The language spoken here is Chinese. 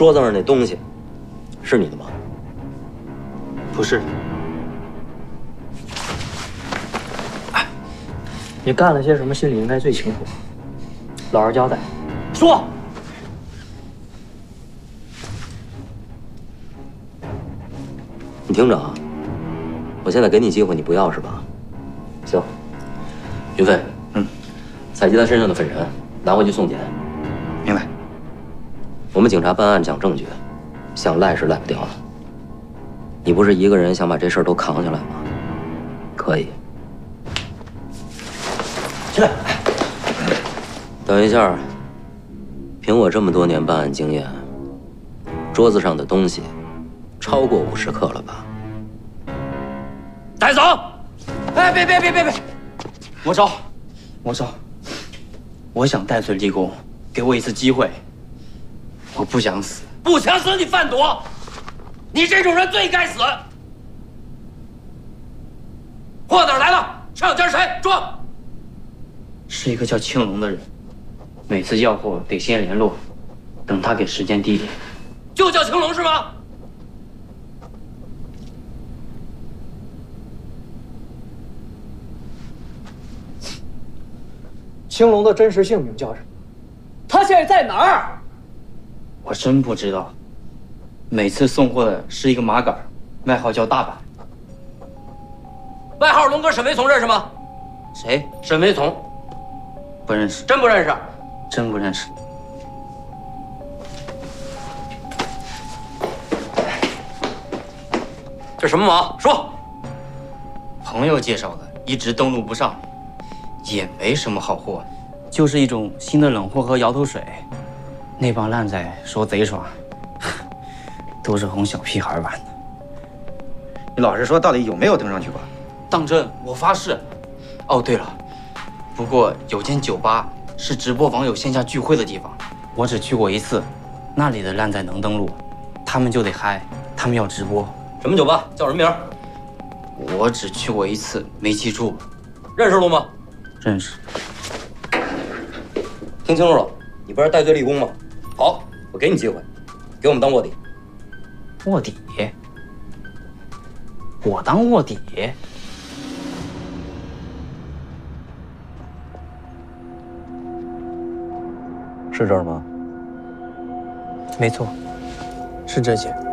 桌子上那东西是你的吗？ 不是。你干了些什么，心里应该最清楚。老实交代。说。 你听着啊，我现在给你机会，你不要是吧？行。云飞，采集他身上的粉尘，拿回去送检。 明白。 我们警察办案讲证据，想赖是赖不掉的。你不是一个人想把这事儿都扛下来吗？可以。 起来。 等一下，凭我这么多年办案经验，桌子上的东西超过50克了吧？ 带走！哎，别！魔招，我想戴罪立功，给我一次机会。我不想死。不想死你贩毒！你这种人最该死！货哪儿来了？上家谁？说。是一个叫青龙的人，每次要货得先联络，等他给时间地点。就叫青龙是吗？青龙的真实姓名叫什么？他现在在哪儿？我真不知道。每次送货的是一个麻杆，外号叫大板。外号龙哥沈维从认识吗？谁？沈维从。不认识。真不认识？真不认识。这什么网？说。朋友介绍的，一直登录不上，也没什么好货，就是一种新的冷货和摇头水。那帮烂仔说贼爽，都是哄小屁孩玩的。 你老实说，到底有没有登上去过？ 当真，我发誓。哦，对了，不过有间酒吧是直播网友线下聚会的地方，我只去过一次。那里的烂仔能登录，他们就得嗨，他们要直播。什么酒吧？叫什么名？我只去过一次，没记住。认识路吗？认识。听清楚了，你不是戴罪立功吗？好，我给你机会，给我们当卧底。卧底？我当卧底？ 是这儿吗？ 没错，是这间。